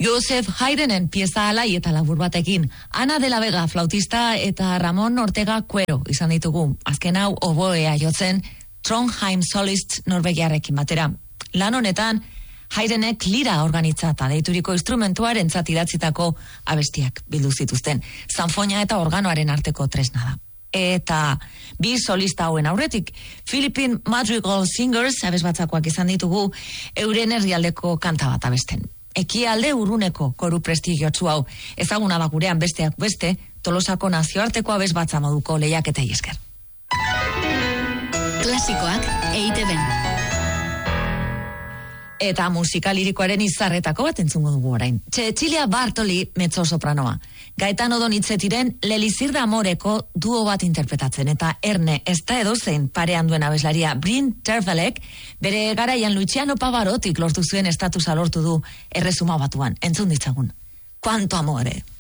Joseph Haydnen pieza alai eta labur batekin, Ana de la Vega flautista eta Ramon Ortega Cuero izan ditugu, azken hau oboea jotzen Trondheim Solist norvegiarrekin batera. Lan honetan, Haydnek lira organitzata deituriko instrumentuaren idatzitako abestiak bildu zituzten, zanfoina eta organoaren arteko tresna da. Eta bi solista hauen aurretik, Philippine Madrigal Singers abesbatzakoak izan ditugu euren herrialdeko kanta bat abesten. Ekialde urruneko koru prestigiotsu hau, ezaguna da gurean besteak beste, Tolosako nazioarteko abesbatza moduko lehiaketei esker. Klasikoak EITB-n. Eta musika lirikoaren izarretako bat entzungo dugu orain. Cecilia Bartoli mezzo-sopranoa. Gaetano Donizettiren L'Elisir d'Amoreko duo bat interpretatzen, eta Erne ez da edozein parean duen abeslaria Bryn Tervelek bere garaian Luciano Pavarotik lortu zuen estatusa lortu du Erresuma Batuan. Entzun ditzagun. Quanto amore.